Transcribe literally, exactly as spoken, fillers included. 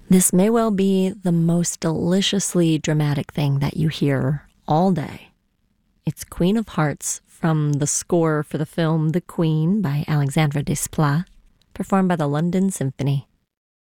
This may well be the most deliciously dramatic thing that you hear all day. It's Queen of Hearts from the score for the film The Queen by Alexandre Desplat, performed by the London Symphony.